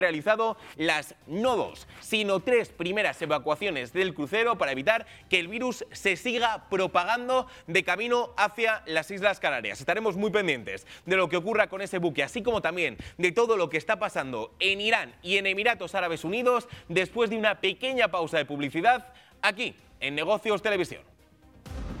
realizado las no 2, sino 3 primeras evacuaciones del crucero para evitar que el virus se siga propagando de camino hacia las Islas Canarias. Estaremos muy pendientes de lo que ocurra con ese buque, así como también de todo lo que está pasando en Irán y en Emiratos Árabes Unidos después de una pequeña pausa de publicidad aquí en Negocios Televisión.